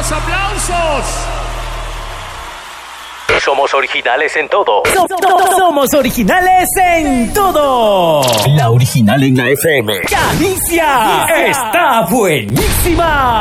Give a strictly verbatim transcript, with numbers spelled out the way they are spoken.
los aplausos. Somos originales en todo. So- so- Somos originales en todo. La original en la F M. ¡Canicia! ¡Está buenísima!